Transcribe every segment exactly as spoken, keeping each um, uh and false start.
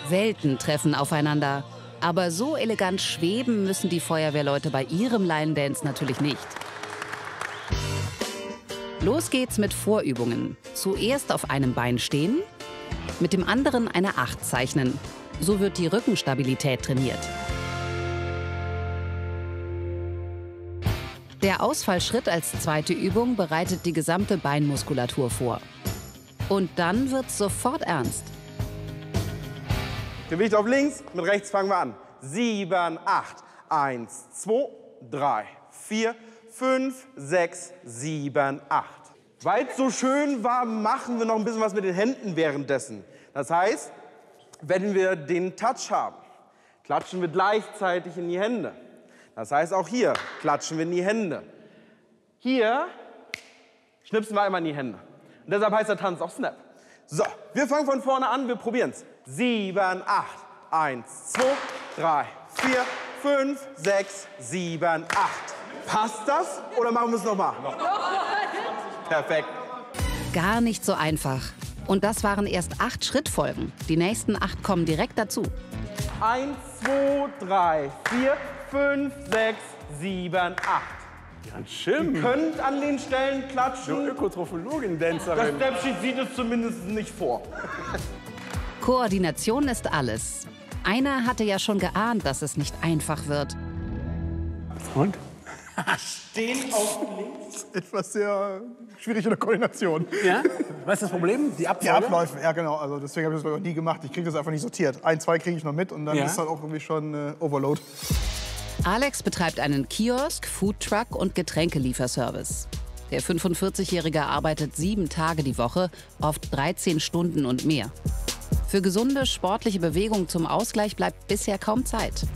Welten treffen aufeinander. Aber so elegant schweben müssen die Feuerwehrleute bei ihrem Line Dance natürlich nicht. Los geht's mit Vorübungen. Zuerst auf einem Bein stehen, mit dem anderen eine Acht zeichnen. So wird die Rückenstabilität trainiert. Der Ausfallschritt als zweite Übung bereitet die gesamte Beinmuskulatur vor. Und dann wird's sofort ernst. Gewicht auf links, mit rechts fangen wir an. Sieben, acht, eins, zwei, drei, vier, fünf, sechs, sieben, acht. Weil es so schön war, machen wir noch ein bisschen was mit den Händen währenddessen. Das heißt, wenn wir den Touch haben, klatschen wir gleichzeitig in die Hände. Das heißt, auch hier klatschen wir in die Hände. Hier schnipsen wir einmal in die Hände. Und deshalb heißt der Tanz auch Snap. So, wir fangen von vorne an, wir probieren es. Sieben, acht, eins, zwei, drei, vier, fünf, sechs, sieben, acht. Passt das oder machen wir es nochmal? Perfekt. Gar nicht so einfach. Und das waren erst acht Schrittfolgen. Die nächsten acht kommen direkt dazu. Eins, zwei, drei, vier, fünf, sechs, sieben, acht. Ganz schön. Ihr könnt an den Stellen klatschen. Eine Ökotrophologin-Dancerin. Das Stepsheet sieht es zumindest nicht vor. Koordination ist alles. Einer hatte ja schon geahnt, dass es nicht einfach wird. Und? Stehen auf links. Etwas sehr schwierig in der Koordination. Ja? Was ist das Problem? Die Abfolge? Die Abläufe, ja genau. Also deswegen habe ich das noch nie gemacht. Ich kriege das einfach nicht sortiert. Ein, zwei kriege ich noch mit und dann Ja. ist das auch irgendwie schon äh, Overload. Alex betreibt einen Kiosk, Foodtruck und Getränkelieferservice. Der fünfundvierzigjährige arbeitet sieben Tage die Woche, oft dreizehn Stunden und mehr. Für gesunde, sportliche Bewegung zum Ausgleich bleibt bisher kaum Zeit.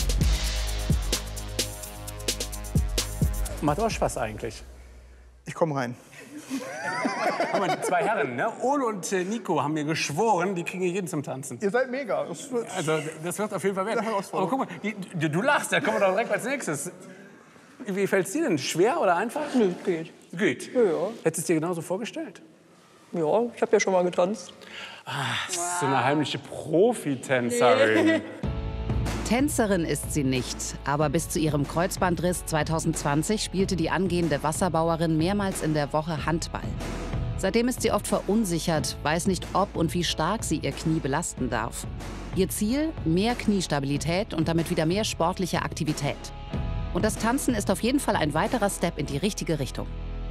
Macht auch Spaß eigentlich. Ich komme rein. Guck mal, die zwei Herren, ne? Ole und äh, Nico, haben mir geschworen, die kriegen hier jeden zum Tanzen. Ihr seid mega. Das wird Also, das wird auf jeden Fall werden. Eine Herausforderung. Aber guck mal, die, du, du lachst, da kommen wir doch direkt als nächstes. Wie fällt es dir denn? Schwer oder einfach? Nö, geht. Geht. Ja, ja. Hättest du es dir genauso vorgestellt? Ja, ich habe ja schon mal getanzt. Das ist so eine heimliche Profitänzerin. Tänzerin ist sie nicht, aber bis zu ihrem Kreuzbandriss zweitausendzwanzig spielte die angehende Wasserbauerin mehrmals in der Woche Handball. Seitdem ist sie oft verunsichert, weiß nicht, ob und wie stark sie ihr Knie belasten darf. Ihr Ziel? Mehr Kniestabilität und damit wieder mehr sportliche Aktivität. Und das Tanzen ist auf jeden Fall ein weiterer Step in die richtige Richtung.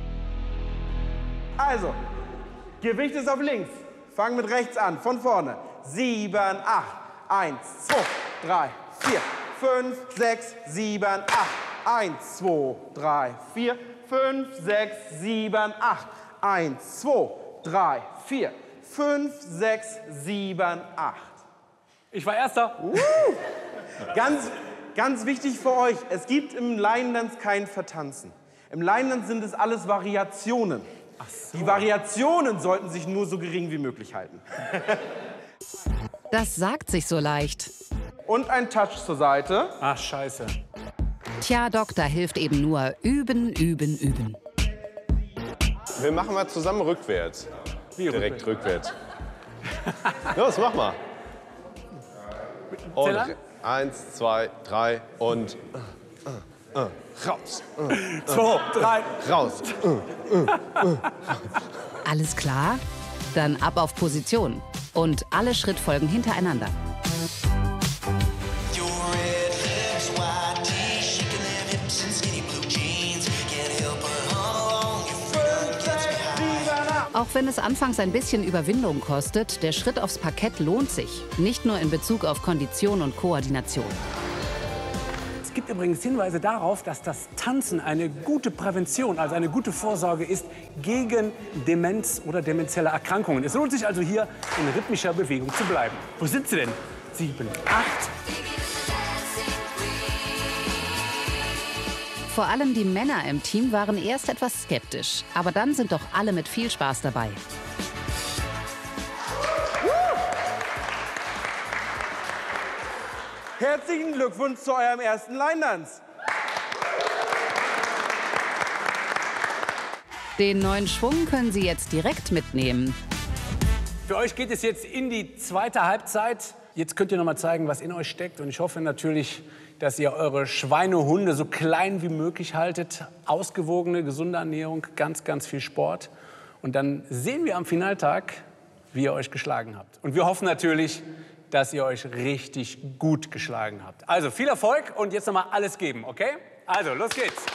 Also, Gewicht ist auf links. Fangen mit rechts an, von vorne. Sieben, acht, eins, zwei, drei, vier, fünf, sechs, sieben, acht. Eins, zwei, drei, vier, fünf, sechs, sieben, acht. Eins, zwei, drei, vier, fünf, sechs, sieben, acht. Ich war Erster. Uh. Ganz, ganz wichtig für euch, es gibt im Line Dance kein Vertanzen. Im Line Dance sind es alles Variationen. Ach so. Die Variationen sollten sich nur so gering wie möglich halten. Das sagt sich so leicht. Und ein Touch zur Seite. Ach, scheiße. Tja, Doktor hilft eben nur üben, üben, üben. Wir machen mal zusammen rückwärts. Wie Direkt rückwärts. Los, mach mal. Und Teller? eins, zwei, drei und äh, äh, raus. Äh, Zwei, drei. raus. Alles klar? Dann ab auf Position. Und alle Schrittfolgen hintereinander. Auch wenn es anfangs ein bisschen Überwindung kostet, der Schritt aufs Parkett lohnt sich. Nicht nur in Bezug auf Kondition und Koordination. Es gibt übrigens Hinweise darauf, dass das Tanzen eine gute Prävention, also eine gute Vorsorge ist gegen Demenz oder demenzielle Erkrankungen. Es lohnt sich also hier in rhythmischer Bewegung zu bleiben. Wo sind sie denn? Sieben, acht. Vor allem die Männer im Team waren erst etwas skeptisch. Aber dann sind doch alle mit viel Spaß dabei. Herzlichen Glückwunsch zu eurem ersten Line Dance. Den neuen Schwung können Sie jetzt direkt mitnehmen. Für euch geht es jetzt in die zweite Halbzeit. Jetzt könnt ihr noch mal zeigen, was in euch steckt. Und ich hoffe natürlich, dass ihr eure Schweinehunde so klein wie möglich haltet. Ausgewogene, gesunde Ernährung, ganz, ganz viel Sport. Und dann sehen wir am Finaltag, wie ihr euch geschlagen habt. Und wir hoffen natürlich, dass ihr euch richtig gut geschlagen habt. Also viel Erfolg und jetzt noch mal alles geben, okay? Also, los geht's.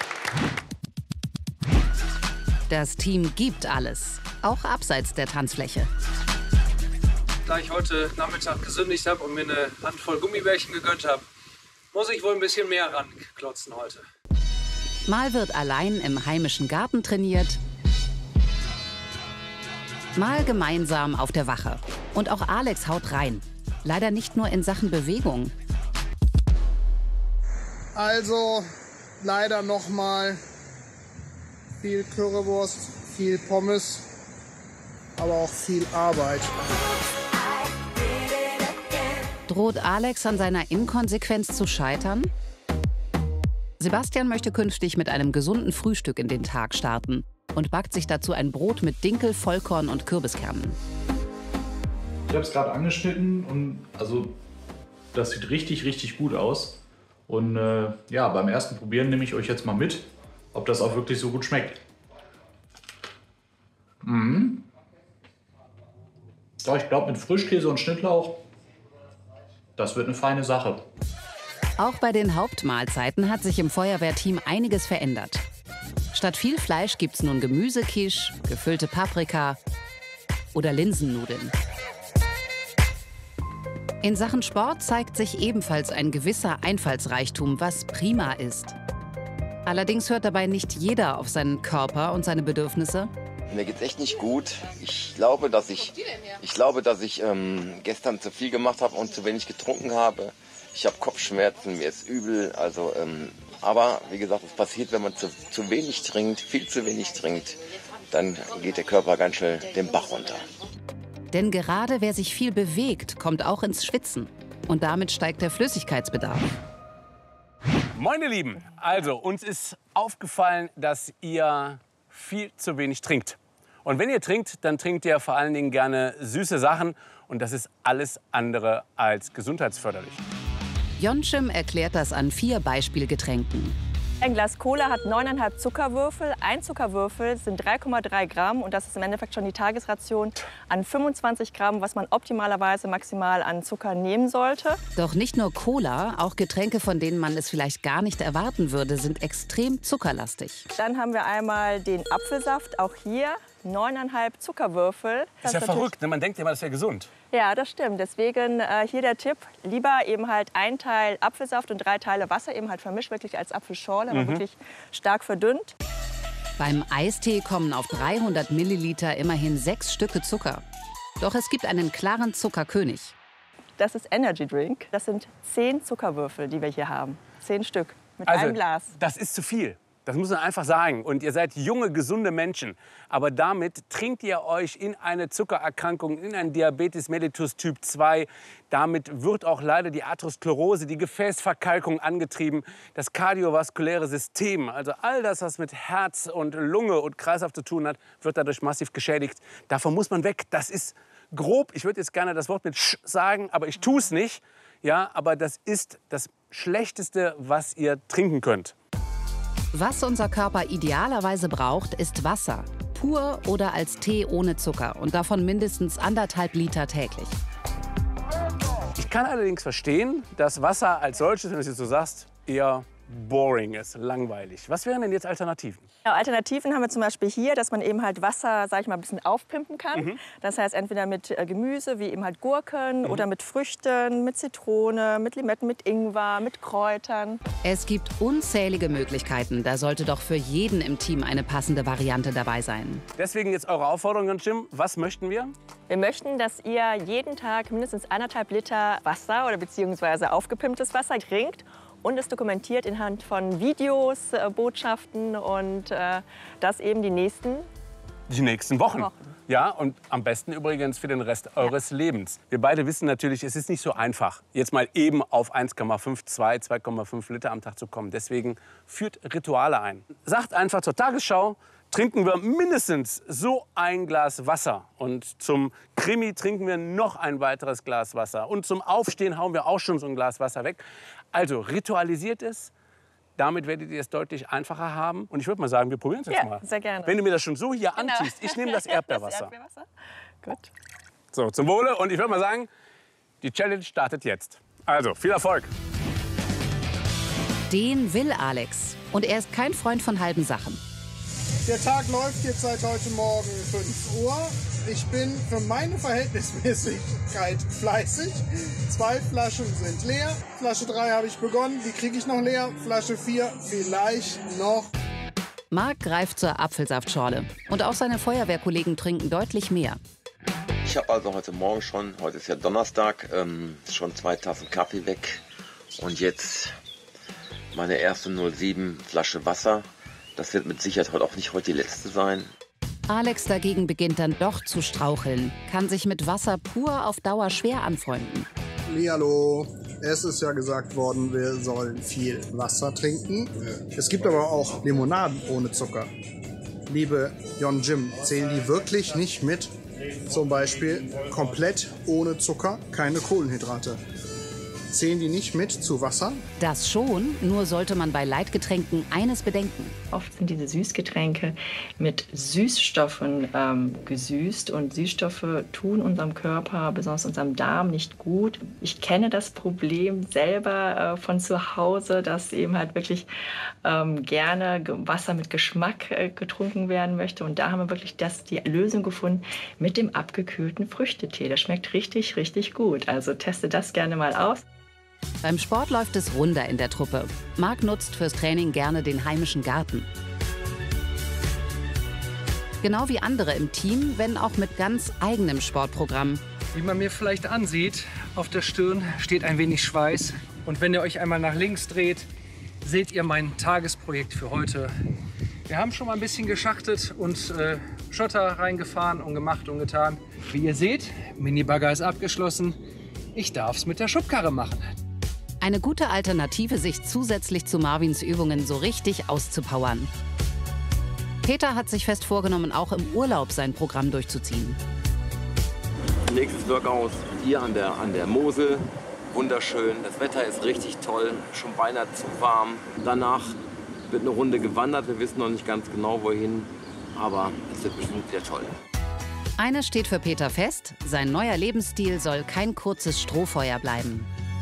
Das Team gibt alles, auch abseits der Tanzfläche. Da ich heute Nachmittag gesündigt habe und mir eine Handvoll Gummibärchen gegönnt habe, muss ich wohl ein bisschen mehr ranklotzen heute. Mal wird allein im heimischen Garten trainiert, mal gemeinsam auf der Wache. Und auch Alex haut rein. Leider nicht nur in Sachen Bewegung. Also leider noch mal viel Currywurst, viel Pommes, aber auch viel Arbeit. Droht Alex an seiner Inkonsequenz zu scheitern? Sebastian möchte künftig mit einem gesunden Frühstück in den Tag starten und backt sich dazu ein Brot mit Dinkel, Vollkorn und Kürbiskernen. Ich habe es gerade angeschnitten und also das sieht richtig, richtig gut aus. Und äh, ja, beim ersten Probieren nehme ich euch jetzt mal mit, ob das auch wirklich so gut schmeckt. Mhm. Ja, ich glaube mit Frischkäse und Schnittlauch, das wird eine feine Sache. Auch bei den Hauptmahlzeiten hat sich im Feuerwehrteam einiges verändert. Statt viel Fleisch gibt's nun Gemüsequiche, gefüllte Paprika oder Linsennudeln. In Sachen Sport zeigt sich ebenfalls ein gewisser Einfallsreichtum, was prima ist. Allerdings hört dabei nicht jeder auf seinen Körper und seine Bedürfnisse. Mir geht's echt nicht gut. Ich glaube, dass ich, ich, glaube, dass ich ähm, gestern zu viel gemacht habe und zu wenig getrunken habe. Ich habe Kopfschmerzen, mir ist übel. Also, ähm, aber wie gesagt, es passiert, wenn man zu, zu wenig trinkt, viel zu wenig trinkt, dann geht der Körper ganz schnell den Bach runter. Denn gerade wer sich viel bewegt, kommt auch ins Schwitzen. Und damit steigt der Flüssigkeitsbedarf. Moin ihr Lieben, also uns ist aufgefallen, dass ihr viel zu wenig trinkt. Und wenn ihr trinkt, dann trinkt ihr vor allen Dingen gerne süße Sachen. Und das ist alles andere als gesundheitsförderlich. Jonschim erklärt das an vier Beispielgetränken. Ein Glas Cola hat neuneinhalb Zuckerwürfel. Ein Zuckerwürfel sind drei Komma drei Gramm und das ist im Endeffekt schon die Tagesration an fünfundzwanzig Gramm, was man optimalerweise maximal an Zucker nehmen sollte. Doch nicht nur Cola, auch Getränke, von denen man es vielleicht gar nicht erwarten würde, sind extrem zuckerlastig. Dann haben wir einmal den Apfelsaft, auch hier neuneinhalb Zuckerwürfel. Das ist ja verrückt, ne? Man denkt immer, das wäre gesund. Ja, das stimmt. Deswegen äh, hier der Tipp, lieber eben halt ein Teil Apfelsaft und drei Teile Wasser, eben halt vermischt, wirklich als Apfelschorle, aber Mhm. wirklich stark verdünnt. Beim Eistee kommen auf dreihundert Milliliter immerhin sechs Stücke Zucker. Doch es gibt einen klaren Zuckerkönig. Das ist Energy Drink. Das sind zehn Zuckerwürfel, die wir hier haben. Zehn Stück mit Also, einem Glas. das ist zu viel. Das muss man einfach sagen. Und ihr seid junge, gesunde Menschen. Aber damit trinkt ihr euch in eine Zuckererkrankung, in einen Diabetes mellitus Typ zwei. Damit wird auch leider die Atherosklerose, die Gefäßverkalkung angetrieben. Das kardiovaskuläre System, also all das, was mit Herz und Lunge und Kreislauf zu tun hat, wird dadurch massiv geschädigt. Davon muss man weg. Das ist grob. Ich würde jetzt gerne das Wort mit Sch sagen, aber ich tue es nicht. Ja, aber das ist das Schlechteste, was ihr trinken könnt. Was unser Körper idealerweise braucht, ist Wasser. Pur oder als Tee ohne Zucker. Und davon mindestens anderthalb Liter täglich. Ich kann allerdings verstehen, dass Wasser als solches, wenn du es jetzt so sagst, eher boring ist, langweilig. Was wären denn jetzt Alternativen? Ja, Alternativen haben wir zum Beispiel hier, dass man eben halt Wasser, sag ich mal, ein bisschen aufpimpen kann. Mhm. Das heißt entweder mit äh, Gemüse, wie eben halt Gurken, Mhm. oder mit Früchten, mit Zitrone, mit Limetten, mit Ingwer, mit Kräutern. Es gibt unzählige Möglichkeiten. Da sollte doch für jeden im Team eine passende Variante dabei sein. Deswegen jetzt eure Aufforderung, Jim. Was möchten wir? Wir möchten, dass ihr jeden Tag mindestens anderthalb Liter Wasser oder beziehungsweise aufgepimptes Wasser trinkt und es dokumentiert anhand von Videos, äh, Botschaften und äh, das eben die nächsten Die nächsten Wochen. Wochen. Ja, und am besten übrigens für den Rest eures Lebens. Wir beide wissen natürlich, es ist nicht so einfach, jetzt mal eben auf eins Komma fünf, zwei, zwei Komma fünf Liter am Tag zu kommen. Deswegen führt Rituale ein. Sagt einfach zur Tagesschau, trinken wir mindestens so ein Glas Wasser. Und zum Krimi trinken wir noch ein weiteres Glas Wasser. Und zum Aufstehen hauen wir auch schon so ein Glas Wasser weg. Also ritualisiert es. Damit werdet ihr es deutlich einfacher haben. Und ich würde mal sagen, wir probieren es jetzt Ja, mal. sehr gerne. Wenn du mir das schon so hier Genau. anziehst, ich nehme das Erdbeerwasser. Das Erdbeerwasser. Gut. So, zum Wohle. Und ich würde mal sagen, die Challenge startet jetzt. Also, viel Erfolg. Den will Alex. Und er ist kein Freund von halben Sachen. Der Tag läuft jetzt seit heute Morgen fünf Uhr. Ich bin für meine Verhältnismäßigkeit fleißig. Zwei Flaschen sind leer. Flasche drei habe ich begonnen, die kriege ich noch leer. Flasche vier vielleicht noch. Marc greift zur Apfelsaftschorle. Und auch seine Feuerwehrkollegen trinken deutlich mehr. Ich habe also heute Morgen schon, heute ist ja Donnerstag, ähm, schon zwei Tassen Kaffee weg. Und jetzt meine erste null sieben Flasche Wasser. Das wird mit Sicherheit heute auch nicht heute die letzte sein. Alex dagegen beginnt dann doch zu straucheln, kann sich mit Wasser pur auf Dauer schwer anfreunden. Hallihallo. Es ist ja gesagt worden, wir sollen viel Wasser trinken. Es gibt aber auch Limonaden ohne Zucker. Liebe Jon Jim, zählen die wirklich nicht mit? Zum Beispiel komplett ohne Zucker, keine Kohlenhydrate. Zählen die nicht mit zu Wasser? Das schon, nur sollte man bei Leitgetränken eines bedenken. Oft sind diese Süßgetränke mit Süßstoffen ähm, gesüßt und Süßstoffe tun unserem Körper, besonders unserem Darm, nicht gut. Ich kenne das Problem selber äh, von zu Hause, dass eben halt wirklich ähm, gerne Wasser mit Geschmack äh, getrunken werden möchte. Und da haben wir wirklich das, die Lösung gefunden mit dem abgekühlten Früchtetee. Das schmeckt richtig, richtig gut. Also teste das gerne mal aus. Beim Sport läuft es runder in der Truppe. Marc nutzt fürs Training gerne den heimischen Garten. Genau wie andere im Team, wenn auch mit ganz eigenem Sportprogramm. Wie man mir vielleicht ansieht, auf der Stirn steht ein wenig Schweiß. Und wenn ihr euch einmal nach links dreht, seht ihr mein Tagesprojekt für heute. Wir haben schon mal ein bisschen geschachtet und äh, Schotter reingefahren und gemacht und getan. Wie ihr seht, Minibagger ist abgeschlossen. Ich darf es mit der Schubkarre machen. Eine gute Alternative, sich zusätzlich zu Marvins Übungen so richtig auszupowern. Peter hat sich fest vorgenommen, auch im Urlaub sein Programm durchzuziehen. Nächstes Workout hier an der, an der Mosel. Wunderschön. Das Wetter ist richtig toll. Schon beinahe zu warm. Danach wird eine Runde gewandert. Wir wissen noch nicht ganz genau, wohin. Aber es wird bestimmt wieder toll. Eines steht für Peter fest: Sein neuer Lebensstil soll kein kurzes Strohfeuer bleiben.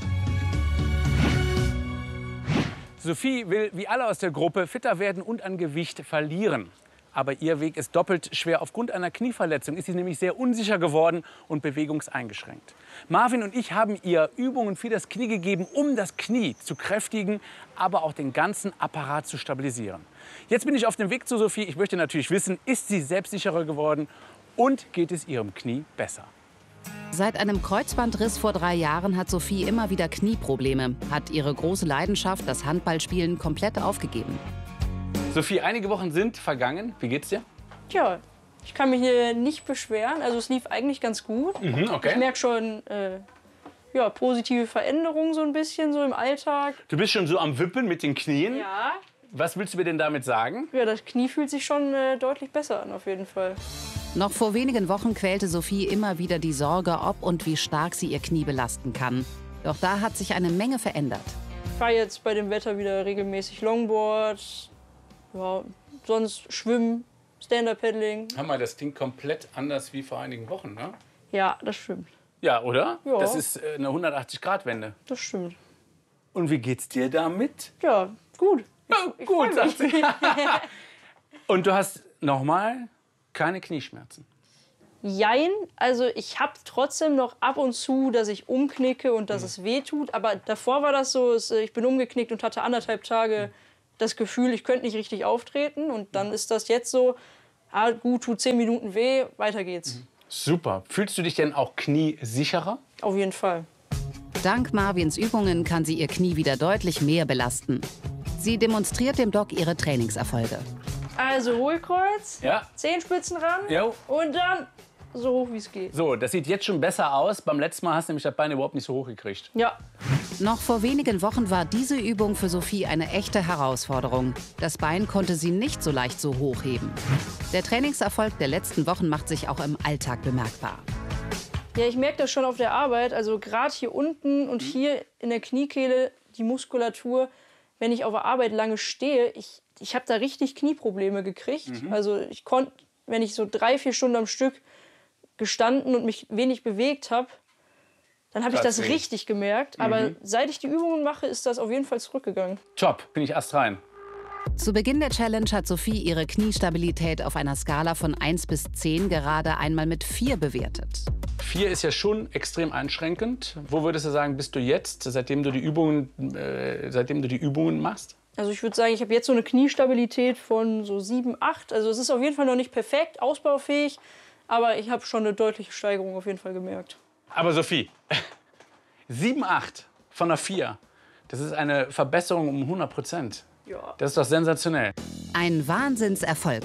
Sophie will, wie alle aus der Gruppe, fitter werden und an Gewicht verlieren. Aber ihr Weg ist doppelt schwer. Aufgrund einer Knieverletzung ist sie nämlich sehr unsicher geworden und bewegungseingeschränkt. Marvin und ich haben ihr Übungen für das Knie gegeben, um das Knie zu kräftigen, aber auch den ganzen Apparat zu stabilisieren. Jetzt bin ich auf dem Weg zu Sophie. Ich möchte natürlich wissen, ist sie selbstsicherer geworden und geht es ihrem Knie besser? Seit einem Kreuzbandriss vor drei Jahren hat Sophie immer wieder Knieprobleme, hat ihre große Leidenschaft, das Handballspielen, komplett aufgegeben. Sophie, einige Wochen sind vergangen. Wie geht's dir? Tja, ich kann mich äh, nicht beschweren. Also es lief eigentlich ganz gut. Mhm, okay. Ich merke schon äh, ja, positive Veränderungen so ein bisschen so im Alltag. Du bist schon so am Wippen mit den Knien. Ja. Was willst du mir denn damit sagen? Ja, das Knie fühlt sich schon äh, deutlich besser an, auf jeden Fall. Noch vor wenigen Wochen quälte Sophie immer wieder die Sorge, ob und wie stark sie ihr Knie belasten kann. Doch da hat sich eine Menge verändert. Ich fahre jetzt bei dem Wetter wieder regelmäßig Longboard, ja, sonst Schwimmen, Stand-Up-Paddling. Hör mal, das klingt komplett anders wie vor einigen Wochen, ne? Ja, das stimmt. Ja, oder? Ja. Das ist äh, eine hundertachtzig-Grad-Wende. Das stimmt. Und wie geht's dir damit? Ja, gut. Ja, Ich gut, freu mich. sagt sie. Und du hast nochmal keine Knieschmerzen? Jein, also ich habe trotzdem noch ab und zu, dass ich umknicke und dass mhm. es weh tut. Aber davor war das so, es, ich bin umgeknickt und hatte anderthalb Tage mhm. das Gefühl, ich könnte nicht richtig auftreten. Und dann ist das jetzt so, ah, gut, tut zehn Minuten weh, weiter geht's. Mhm. Super. Fühlst du dich denn auch kniesicherer? Auf jeden Fall. Dank Marvins Übungen kann sie ihr Knie wieder deutlich mehr belasten. Sie demonstriert dem Doc ihre Trainingserfolge. Also Hohlkreuz, ja. Zehenspitzen ran Jo. und dann so hoch, wie es geht. So, das sieht jetzt schon besser aus. Beim letzten Mal hast du nämlich das Bein überhaupt nicht so hoch gekriegt. Ja. Noch vor wenigen Wochen war diese Übung für Sophie eine echte Herausforderung. Das Bein konnte sie nicht so leicht so hochheben. Der Trainingserfolg der letzten Wochen macht sich auch im Alltag bemerkbar. Ja, ich merke das schon auf der Arbeit. Also gerade hier unten und hier in der Kniekehle, die Muskulatur, wenn ich auf der Arbeit lange stehe, ich, ich habe da richtig Knieprobleme gekriegt. Mhm. Also ich konnte, wenn ich so drei, vier Stunden am Stück gestanden und mich wenig bewegt habe, dann habe ich das richtig gemerkt. Aber mhm. seit ich die Übungen mache, ist das auf jeden Fall zurückgegangen. Top, bin ich astrein. Zu Beginn der Challenge hat Sophie ihre Kniestabilität auf einer Skala von eins bis zehn gerade einmal mit vier bewertet. vier ist ja schon extrem einschränkend. Wo würdest du sagen, bist du jetzt, seitdem du die Übungen, äh, seitdem du die Übungen machst? Also ich würde sagen, ich habe jetzt so eine Kniestabilität von so sieben, acht. Also es ist auf jeden Fall noch nicht perfekt, ausbaufähig, aber ich habe schon eine deutliche Steigerung auf jeden Fall gemerkt. Aber Sophie, sieben, acht von einer vier, das ist eine Verbesserung um hundert Prozent. Ja. Das ist doch sensationell. Ein Wahnsinnserfolg.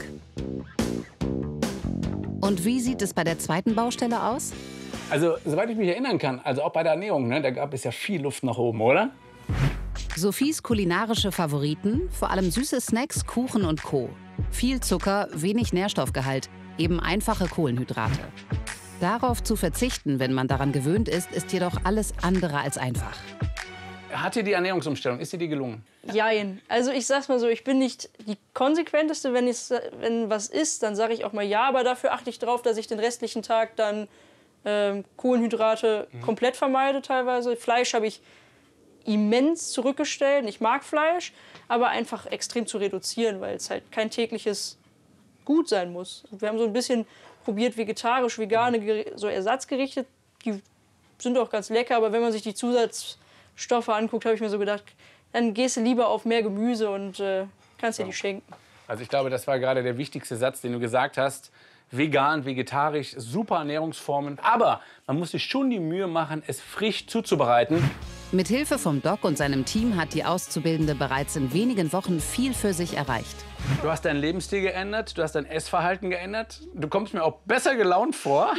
Und wie sieht es bei der zweiten Baustelle aus? Also, soweit ich mich erinnern kann, also auch bei der Ernährung, ne, da gab es ja viel Luft nach oben, oder? Sophies kulinarische Favoriten, vor allem süße Snacks, Kuchen und Co. Viel Zucker, wenig Nährstoffgehalt, eben einfache Kohlenhydrate. Darauf zu verzichten, wenn man daran gewöhnt ist, ist jedoch alles andere als einfach. Hat dir die Ernährungsumstellung, ist dir die gelungen? Jein. Also ich sag's mal so, ich bin nicht die konsequenteste, wenn, ich, wenn was ist, dann sage ich auch mal ja, aber dafür achte ich darauf, dass ich den restlichen Tag dann ähm, Kohlenhydrate mhm. komplett vermeide teilweise. Fleisch habe ich immens zurückgestellt. Ich mag Fleisch, aber einfach extrem zu reduzieren, weil es halt kein tägliches Gut sein muss. Wir haben so ein bisschen probiert, vegetarisch, vegane, so Ersatzgerichte, die sind auch ganz lecker, aber wenn man sich die Zusatzstoffe anguckt, habe ich mir so gedacht, dann gehst du lieber auf mehr Gemüse und äh, kannst dir die schenken. Also ich glaube, das war gerade der wichtigste Satz, den du gesagt hast. Vegan, vegetarisch, super Ernährungsformen. Aber man muss sich schon die Mühe machen, es frisch zuzubereiten. Mit Hilfe vom Doc und seinem Team hat die Auszubildende bereits in wenigen Wochen viel für sich erreicht. Du hast deinen Lebensstil geändert, du hast dein Essverhalten geändert. Du kommst mir auch besser gelaunt vor.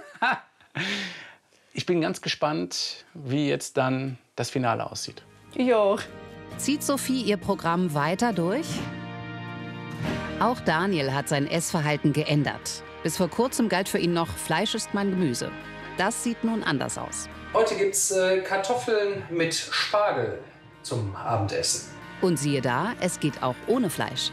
Ich bin ganz gespannt, wie jetzt dann das Finale aussieht. Ich auch. Zieht Sophie ihr Programm weiter durch? Auch Daniel hat sein Essverhalten geändert. Bis vor kurzem galt für ihn noch, Fleisch ist mein Gemüse. Das sieht nun anders aus. Heute gibt's äh, Kartoffeln mit Spargel zum Abendessen. Und siehe da, es geht auch ohne Fleisch.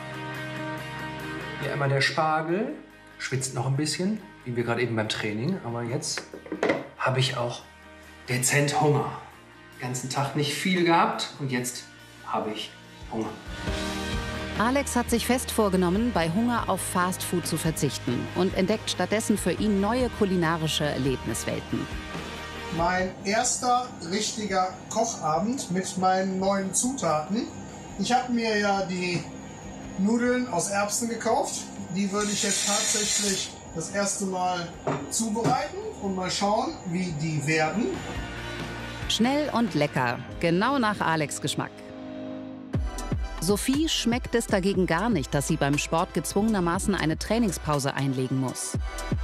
Hier einmal der Spargel, schwitzt noch ein bisschen, wie wir gerade eben beim Training. Aber jetzt habe ich auch dezent Hunger. Den ganzen Tag nicht viel gehabt und jetzt habe ich Hunger. Alex hat sich fest vorgenommen, bei Hunger auf Fastfood zu verzichten und entdeckt stattdessen für ihn neue kulinarische Erlebniswelten. Mein erster richtiger Kochabend mit meinen neuen Zutaten. Ich habe mir ja die Nudeln aus Erbsen gekauft. Die würde ich jetzt tatsächlich das erste Mal zubereiten und mal schauen, wie die werden. Schnell und lecker, genau nach Alex' Geschmack. Sophie schmeckt es dagegen gar nicht, dass sie beim Sport gezwungenermaßen eine Trainingspause einlegen muss.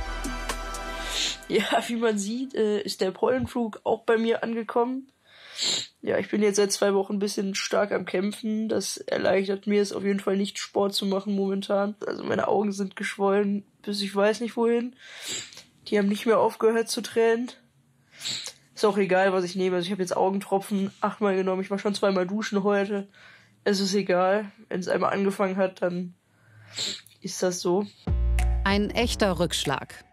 Ja, wie man sieht, ist der Pollenflug auch bei mir angekommen. Ja, ich bin jetzt seit zwei Wochen ein bisschen stark am Kämpfen. Das erleichtert mir es auf jeden Fall nicht, Sport zu machen momentan. Also meine Augen sind geschwollen, bis ich weiß nicht wohin. Die haben nicht mehr aufgehört zu tränen. Ist auch egal, was ich nehme. Also ich habe jetzt Augentropfen achtmal genommen. Ich war schon zweimal duschen heute. Es ist egal. Wenn es einmal angefangen hat, dann ist das so. Ein echter Rückschlag.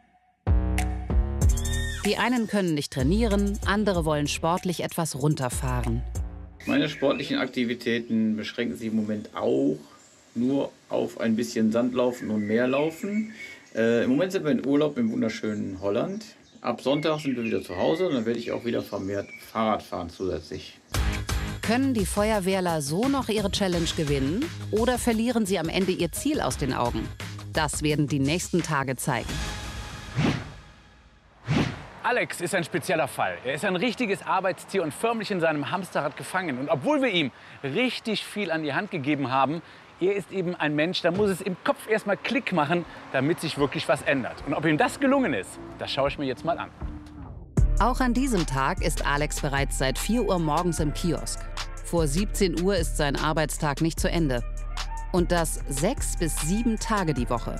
Die einen können nicht trainieren, andere wollen sportlich etwas runterfahren. Meine sportlichen Aktivitäten beschränken sich im Moment auch nur auf ein bisschen Sandlaufen und Meerlaufen. Äh, Im Moment sind wir in Urlaub im wunderschönen Holland. Ab Sonntag sind wir wieder zu Hause und dann werde ich auch wieder vermehrt Fahrrad fahren zusätzlich. Können die Feuerwehrler so noch ihre Challenge gewinnen oder verlieren sie am Ende ihr Ziel aus den Augen? Das werden die nächsten Tage zeigen. Alex ist ein spezieller Fall. Er ist ein richtiges Arbeitstier und förmlich in seinem Hamsterrad gefangen. Und obwohl wir ihm richtig viel an die Hand gegeben haben, er ist eben ein Mensch, da muss es im Kopf erstmal Klick machen, damit sich wirklich was ändert. Und ob ihm das gelungen ist, das schaue ich mir jetzt mal an. Auch an diesem Tag ist Alex bereits seit vier Uhr morgens im Kiosk. Vor siebzehn Uhr ist sein Arbeitstag nicht zu Ende. Und das sechs bis sieben Tage die Woche.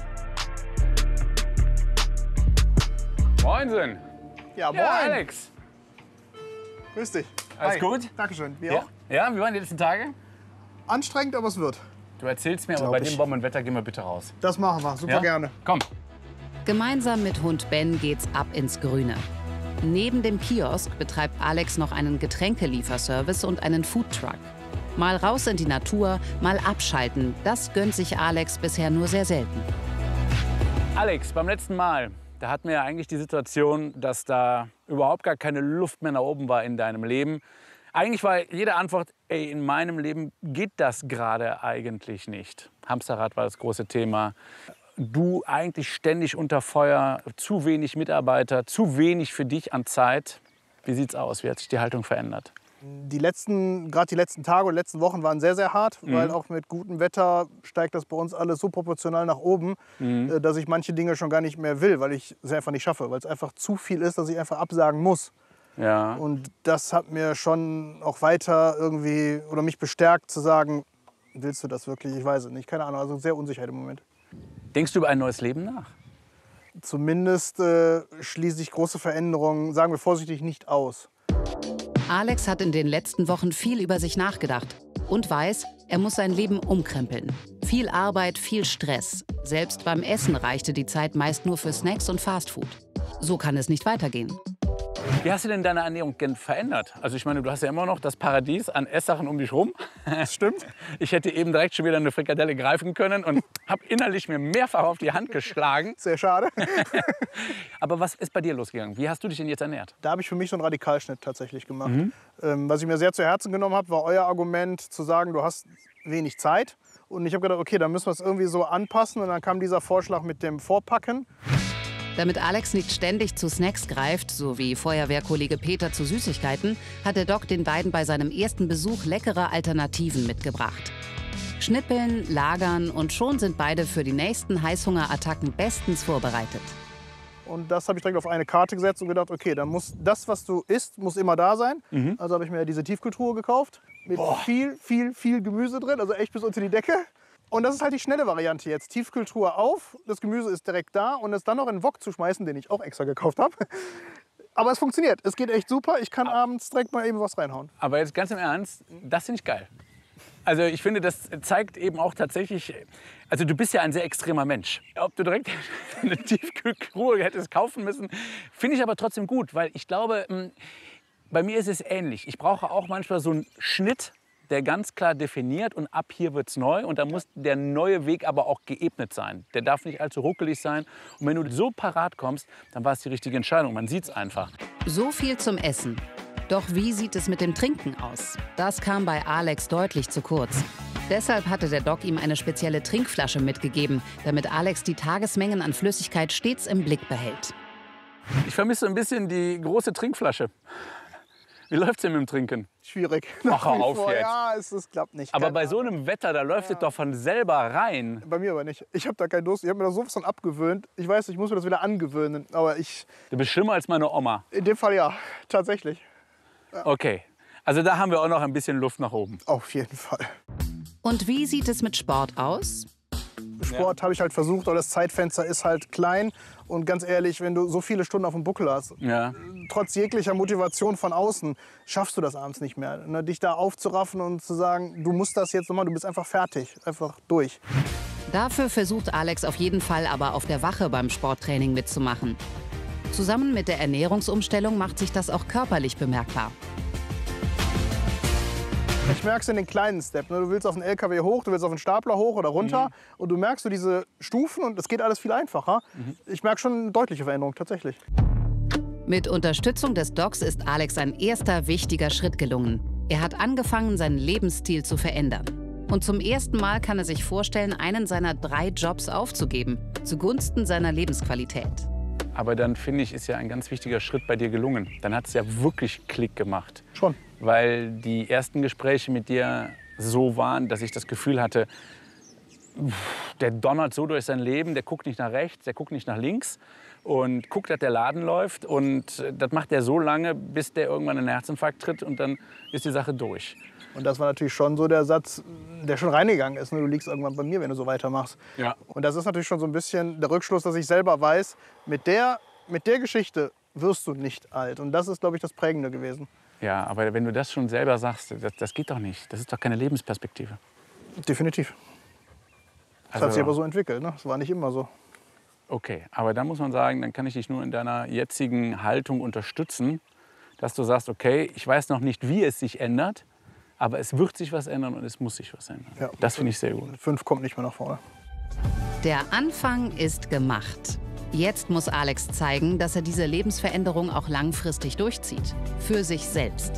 Moinsen. Ja, moin. Ja, Alex. Grüß dich. Alles Hi. gut? Dankeschön. Wir Ja. auch? Ja, wie waren die letzten Tage? Anstrengend, aber es wird. Du erzählst mir, aber Glaub bei ich. dem Bombenwetter gehen wir bitte raus. Das machen wir. Super Ja? gerne. Komm. Gemeinsam mit Hund Ben geht's ab ins Grüne. Neben dem Kiosk betreibt Alex noch einen Getränkelieferservice und einen Foodtruck. Mal raus in die Natur, mal abschalten, das gönnt sich Alex bisher nur sehr selten. Alex, beim letzten Mal, da hatten wir ja eigentlich die Situation, dass da überhaupt gar keine Luft mehr nach oben war in deinem Leben. Eigentlich war jede Antwort, ey, in meinem Leben geht das gerade eigentlich nicht. Hamsterrad war das große Thema. Du eigentlich ständig unter Feuer, zu wenig Mitarbeiter, zu wenig für dich an Zeit. Wie sieht's aus? Wie hat sich die Haltung verändert? Die letzten, gerade die letzten Tage und letzten Wochen waren sehr, sehr hart, Mhm. weil auch mit gutem Wetter steigt das bei uns alles so proportional nach oben, Mhm. äh, dass ich manche Dinge schon gar nicht mehr will, weil ich es einfach nicht schaffe, weil es einfach zu viel ist, dass ich einfach absagen muss. Ja. Und das hat mir schon auch weiter irgendwie oder mich bestärkt zu sagen, willst du das wirklich? Ich weiß es nicht, keine Ahnung, also sehr unsicher im Moment. Denkst du über ein neues Leben nach? Zumindest äh, schließe ich große Veränderungen, sagen wir vorsichtig, nicht aus. Alex hat in den letzten Wochen viel über sich nachgedacht und weiß, er muss sein Leben umkrempeln. Viel Arbeit, viel Stress. Selbst beim Essen reichte die Zeit meist nur für Snacks und Fastfood. So kann es nicht weitergehen. Wie hast du denn deine Ernährung gen- verändert? Also ich meine, du hast ja immer noch das Paradies an Esssachen um dich rum. Das stimmt. Ich hätte eben direkt schon wieder eine Frikadelle greifen können und habe innerlich mir mehrfach auf die Hand geschlagen. Sehr schade. Aber was ist bei dir losgegangen? Wie hast du dich denn jetzt ernährt? Da habe ich für mich so einen Radikalschnitt tatsächlich gemacht. Mhm. Ähm, was ich mir sehr zu Herzen genommen habe, war euer Argument zu sagen, du hast wenig Zeit. Und ich habe gedacht, okay, dann müssen wir es irgendwie so anpassen. Und dann kam dieser Vorschlag mit dem Vorpacken. Damit Alex nicht ständig zu Snacks greift, so wie Feuerwehrkollege Peter zu Süßigkeiten, hat der Doc den beiden bei seinem ersten Besuch leckere Alternativen mitgebracht. Schnippeln, lagern und schon sind beide für die nächsten Heißhungerattacken bestens vorbereitet. Und das habe ich direkt auf eine Karte gesetzt und gedacht, okay, dann muss das, was du isst, muss immer da sein. Mhm. Also habe ich mir diese Tiefkühltruhe gekauft mit Boah. viel, viel, viel Gemüse drin, also echt bis unter die Decke. Und das ist halt die schnelle Variante jetzt. Tiefkühltruhe auf, das Gemüse ist direkt da und es dann noch in den Wok zu schmeißen, den ich auch extra gekauft habe. Aber es funktioniert, es geht echt super. Ich kann abends direkt mal eben was reinhauen. Aber jetzt ganz im Ernst, das finde ich geil. Also ich finde, das zeigt eben auch tatsächlich, also du bist ja ein sehr extremer Mensch. Ob du direkt eine Tiefkühltruhe hättest kaufen müssen, finde ich aber trotzdem gut, weil ich glaube, mh, bei mir ist es ähnlich. Ich brauche auch manchmal so einen Schnitt, der ganz klar definiert und ab hier wird's neu und da muss der neue Weg aber auch geebnet sein. Der darf nicht allzu ruckelig sein und wenn du so parat kommst, dann war es die richtige Entscheidung. Man sieht's einfach. So viel zum Essen. Doch wie sieht es mit dem Trinken aus? Das kam bei Alex deutlich zu kurz. Deshalb hatte der Doc ihm eine spezielle Trinkflasche mitgegeben, damit Alex die Tagesmengen an Flüssigkeit stets im Blick behält. Ich vermisse ein bisschen die große Trinkflasche. Wie läuft's denn mit dem Trinken? Schwierig. Ach, hör auf Vor, jetzt. Ja, es, es klappt nicht. Aber Keine bei so einem Wetter, da läuft es doch von selber rein. Bei mir aber nicht. Ich habe da keinen Durst. Ich habe mir da sowas von abgewöhnt. Ich weiß, ich muss mir das wieder angewöhnen. Aber ich. Du bist schlimmer als meine Oma. In dem Fall ja, tatsächlich. Okay. Also da haben wir auch noch ein bisschen Luft nach oben. Auf jeden Fall. Und wie sieht es mit Sport aus? Sport habe ich halt versucht, aber das Zeitfenster ist halt klein. Und ganz ehrlich, wenn du so viele Stunden auf dem Buckel hast, Ja. trotz jeglicher Motivation von außen, schaffst du das abends nicht mehr. Ne? Dich da aufzuraffen und zu sagen, du musst das jetzt nochmal, du bist einfach fertig, einfach durch. Dafür versucht Alex auf jeden Fall aber auf der Wache beim Sporttraining mitzumachen. Zusammen mit der Ernährungsumstellung macht sich das auch körperlich bemerkbar. Ich merke es in den kleinen Steps. Ne? Du willst auf den L K W hoch, du willst auf den Stapler hoch oder runter. Mhm. Und du merkst so diese Stufen und es geht alles viel einfacher. Mhm. Ich merke schon eine deutliche Veränderung, tatsächlich. Mit Unterstützung des Docs ist Alex ein erster wichtiger Schritt gelungen. Er hat angefangen, seinen Lebensstil zu verändern. Und zum ersten Mal kann er sich vorstellen, einen seiner drei Jobs aufzugeben, zugunsten seiner Lebensqualität. Aber dann finde ich, ist ja ein ganz wichtiger Schritt bei dir gelungen. Dann hat es ja wirklich Klick gemacht. Schon. Weil die ersten Gespräche mit dir so waren, dass ich das Gefühl hatte, Der donnert so durch sein Leben, der guckt nicht nach rechts, der guckt nicht nach links und guckt, dass der Laden läuft. Und das macht er so lange, bis der irgendwann einen Herzinfarkt tritt und dann ist die Sache durch. Und das war natürlich schon so der Satz, der schon reingegangen ist. Ne? Du liegst irgendwann bei mir, wenn du so weitermachst. Ja. Und das ist natürlich schon so ein bisschen der Rückschluss, dass ich selber weiß, mit der, mit der Geschichte wirst du nicht alt. Und das ist, glaube ich, das Prägende gewesen. Ja, aber wenn du das schon selber sagst, das, das geht doch nicht. Das ist doch keine Lebensperspektive. Definitiv. Das Also, hat sich aber so entwickelt. Ne? Das war nicht immer so. Okay, aber da muss man sagen, dann kann ich dich nur in deiner jetzigen Haltung unterstützen, dass du sagst, okay, ich weiß noch nicht, wie es sich ändert, aber es wird sich was ändern und es muss sich was ändern. Ja. Das finde ich sehr gut. Fünf kommt nicht mehr nach vorne. Der Anfang ist gemacht. Jetzt muss Alex zeigen, dass er diese Lebensveränderung auch langfristig durchzieht. Für sich selbst.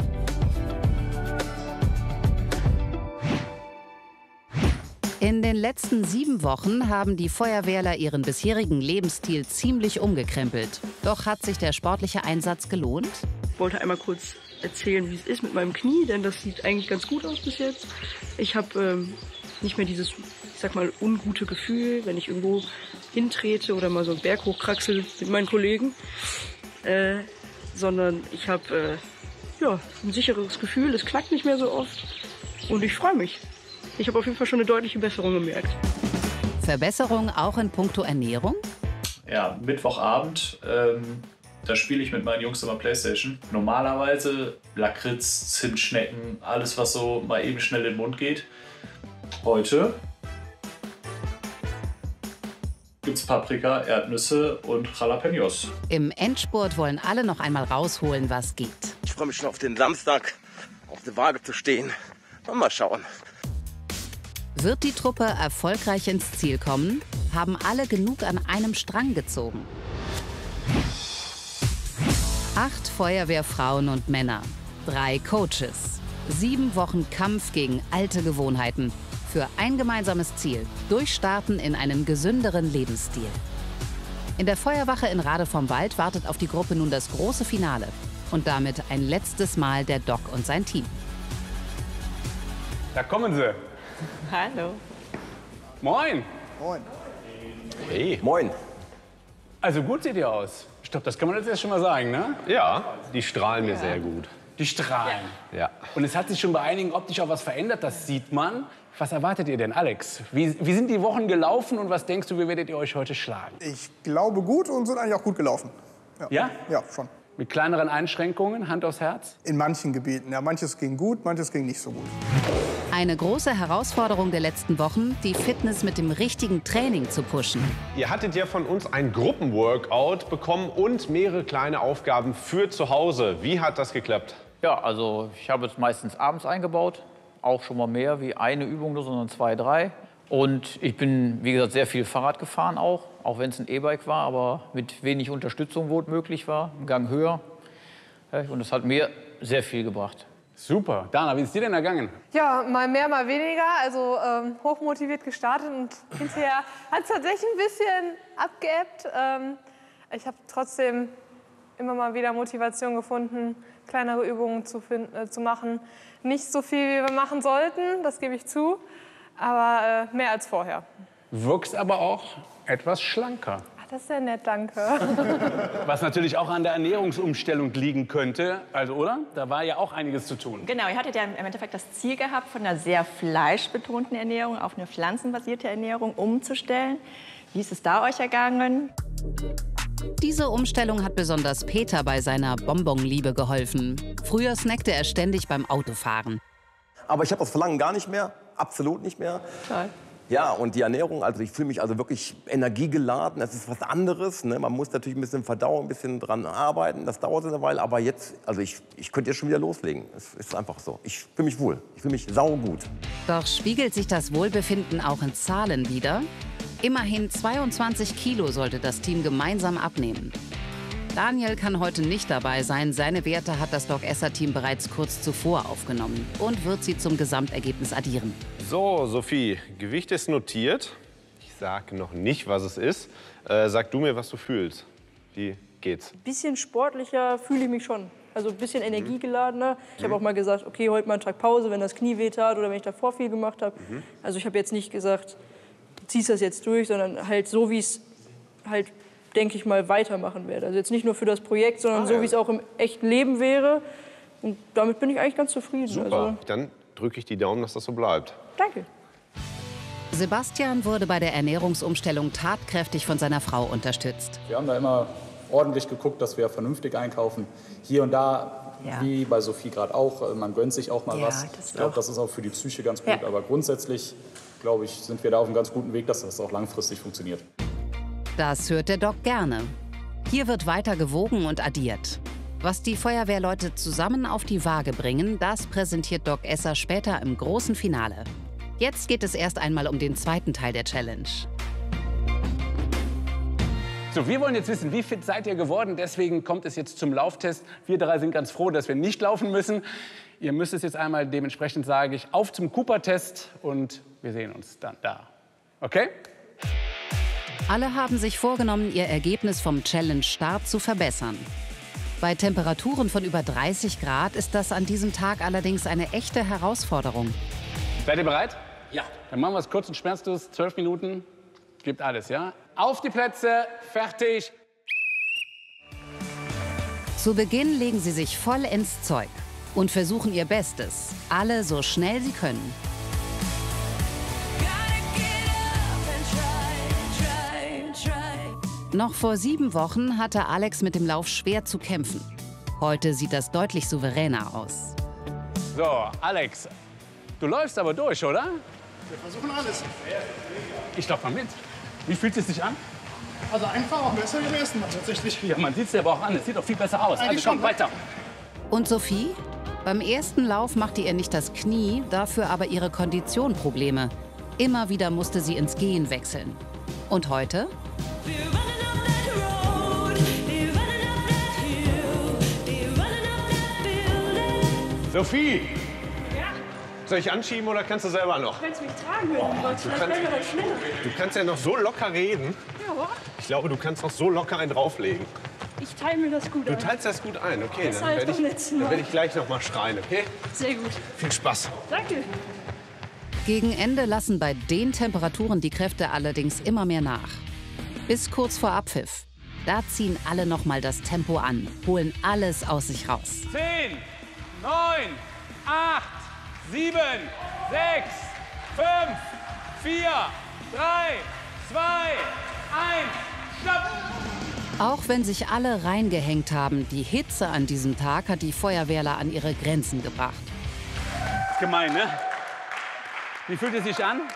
In den letzten sieben Wochen haben die Feuerwehrler ihren bisherigen Lebensstil ziemlich umgekrempelt. Doch hat sich der sportliche Einsatz gelohnt? Ich wollte einmal kurz erzählen, wie es ist mit meinem Knie, denn das sieht eigentlich ganz gut aus bis jetzt. Ich habe ähm, nicht mehr dieses, ich sag mal, ungute Gefühl, wenn ich irgendwo hintrete oder mal so einen Berg hochkraxel mit meinen Kollegen, äh, sondern ich habe äh, ja, ein sicheres Gefühl, es knackt nicht mehr so oft und ich freue mich. Ich habe auf jeden Fall schon eine deutliche Besserung gemerkt. Verbesserung auch in puncto Ernährung? Ja, Mittwochabend, ähm, da spiele ich mit meinen Jungs immer Playstation. Normalerweise Lakritz, Zimtschnecken, alles was so mal eben schnell in den Mund geht. Heute gibt's Paprika, Erdnüsse und Jalapenos. Im Endspurt wollen alle noch einmal rausholen, was geht. Ich freue mich schon auf den Samstag, auf der Waage zu stehen. Mal schauen. Wird die Truppe erfolgreich ins Ziel kommen, haben alle genug an einem Strang gezogen. Acht Feuerwehrfrauen und Männer, drei Coaches, sieben Wochen Kampf gegen alte Gewohnheiten für ein gemeinsames Ziel: Durchstarten in einen gesünderen Lebensstil. In der Feuerwache in Rade vom Wald wartet auf die Gruppe nun das große Finale und damit ein letztes Mal der Doc und sein Team. Da kommen sie. Hallo. Moin. Moin. Hey. Moin. Also gut seht ihr aus. Ich glaube, das kann man jetzt erst schon mal sagen, ne? Ja, die strahlen mir sehr gut. Die strahlen. Ja. Und es hat sich schon bei einigen optisch auch was verändert, das sieht man. Was erwartet ihr denn, Alex? Wie, wie sind die Wochen gelaufen und was denkst du, wie werdet ihr euch heute schlagen? Ich glaube gut und sind eigentlich auch gut gelaufen. Ja? Ja? Ja, schon. Mit kleineren Einschränkungen, Hand aufs Herz? In manchen Gebieten. Ja, manches ging gut, manches ging nicht so gut. Eine große Herausforderung der letzten Wochen, die Fitness mit dem richtigen Training zu pushen. Ihr hattet ja von uns ein Gruppenworkout bekommen und mehrere kleine Aufgaben für zu Hause. Wie hat das geklappt? Ja, also ich habe es meistens abends eingebaut. Auch schon mal mehr wie eine Übung, nur, sondern zwei, drei. Und ich bin, wie gesagt, sehr viel Fahrrad gefahren auch. Auch wenn es ein E-Bike war, aber mit wenig Unterstützung, wo es möglich war. Ein Gang höher. Und das hat mir sehr viel gebracht. Super. Dana, wie ist dir denn ergangen? Ja, mal mehr, mal weniger. Also ähm, hochmotiviert gestartet und hinterher hat es tatsächlich ein bisschen abgeebbt. Ähm, ich habe trotzdem immer mal wieder Motivation gefunden, kleinere Übungen zu, finden, äh, zu machen. Nicht so viel, wie wir machen sollten, das gebe ich zu, aber äh, mehr als vorher. Wirkst aber auch etwas schlanker. Ach, das ist sehr nett, danke. Was natürlich auch an der Ernährungsumstellung liegen könnte, also oder? Da war ja auch einiges zu tun. Genau, ihr hattet ja im Endeffekt das Ziel gehabt, von einer sehr fleischbetonten Ernährung auf eine pflanzenbasierte Ernährung umzustellen. Wie ist es da euch ergangen? Diese Umstellung hat besonders Peter bei seiner Bonbonliebe geholfen. Früher snackte er ständig beim Autofahren. Aber ich habe das Verlangen gar nicht mehr, absolut nicht mehr. Toll. Ja, und die Ernährung, also ich fühle mich also wirklich energiegeladen. Das ist was anderes. Ne? Man muss natürlich ein bisschen verdauen, ein bisschen dran arbeiten. Das dauert eine Weile, aber jetzt, also ich, ich könnte jetzt schon wieder loslegen. Es ist einfach so. Ich fühle mich wohl. Ich fühle mich saugut. Doch spiegelt sich das Wohlbefinden auch in Zahlen wider? Immerhin zweiundzwanzig Kilo sollte das Team gemeinsam abnehmen. Daniel kann heute nicht dabei sein. Seine Werte hat das Doc-Esser-Team bereits kurz zuvor aufgenommen und wird sie zum Gesamtergebnis addieren. So, Sophie, Gewicht ist notiert. Ich sage noch nicht, was es ist. Äh, sag du mir, was du fühlst. Wie geht's? Ein bisschen sportlicher fühle ich mich schon. Also ein bisschen energiegeladener. Ich habe auch mal gesagt, okay, heute mal einen Tag Pause, wenn das Knie weh tat oder wenn ich davor viel gemacht habe. Mhm. Also ich habe jetzt nicht gesagt, ziehst das jetzt durch, sondern halt so, wie es halt, denke ich mal, weitermachen werde. Also jetzt nicht nur für das Projekt, sondern ah, so, ja. wie es auch im echten Leben wäre. Und damit bin ich eigentlich ganz zufrieden. Super, also, dann drücke ich die Daumen, dass das so bleibt. Danke. Sebastian wurde bei der Ernährungsumstellung tatkräftig von seiner Frau unterstützt. Wir haben da immer ordentlich geguckt, dass wir vernünftig einkaufen. Hier und da, ja. wie bei Sophie gerade auch, man gönnt sich auch mal ja, was. Ich glaube, das ist auch für die Psyche ganz gut. Ja. Aber grundsätzlich, glaube ich, sind wir da auf einem ganz guten Weg, dass das auch langfristig funktioniert. Das hört der Doc gerne. Hier wird weiter gewogen und addiert. Was die Feuerwehrleute zusammen auf die Waage bringen, das präsentiert Doc Esser später im großen Finale. Jetzt geht es erst einmal um den zweiten Teil der Challenge. So, wir wollen jetzt wissen, wie fit seid ihr geworden? Deswegen kommt es jetzt zum Lauftest. Wir drei sind ganz froh, dass wir nicht laufen müssen. Ihr müsst es jetzt einmal, dementsprechend sage ich, auf zum Cooper-Test und wir sehen uns dann da. Okay? Alle haben sich vorgenommen, ihr Ergebnis vom Challenge-Start zu verbessern. Bei Temperaturen von über dreißig Grad ist das an diesem Tag allerdings eine echte Herausforderung. Seid ihr bereit? Ja. Dann machen wir es kurz und schmerzlos. Zwölf Minuten. Gibt alles, ja? Auf die Plätze. Fertig. Zu Beginn legen sie sich voll ins Zeug und versuchen ihr Bestes. Alle so schnell sie können. Noch vor sieben Wochen hatte Alex mit dem Lauf schwer zu kämpfen. Heute sieht das deutlich souveräner aus. So, Alex, du läufst aber durch, oder? Wir versuchen alles. Ich lauf mal mit. Wie fühlt es sich an? Also einfach auch besser wie beim ersten Mal tatsächlich. Ja, man sieht es ja aber auch an. Es sieht doch viel besser aus. Eigentlich also komm, schon. weiter. Und Sophie? Beim ersten Lauf machte ihr nicht das Knie, dafür aber ihre Kondition Probleme. Immer wieder musste sie ins Gehen wechseln. Und heute? Sophie! Ja? Soll ich anschieben oder kannst du selber noch? Du kannst mich tragen, wenn du willst. Vielleicht kannst, wäre das schneller. Du kannst ja noch so locker reden. Ja, oder? Ich glaube, du kannst noch so locker einen drauflegen. Ich teile mir das gut Du ein. teilst das gut ein, okay. Das Dann heißt werde doch ich, letzten Mal. dann werd ich gleich noch mal schreien, okay? Sehr gut. Viel Spaß. Danke. Gegen Ende lassen bei den Temperaturen die Kräfte allerdings immer mehr nach. Bis kurz vor Abpfiff. Da ziehen alle noch mal das Tempo an, holen alles aus sich raus. Zehn, neun, acht, sieben, sechs, fünf, vier, drei, zwei, eins, stopp! Auch wenn sich alle reingehängt haben, die Hitze an diesem Tag hat die Feuerwehrler an ihre Grenzen gebracht. Gemein, ne? Wie fühlt es sich an?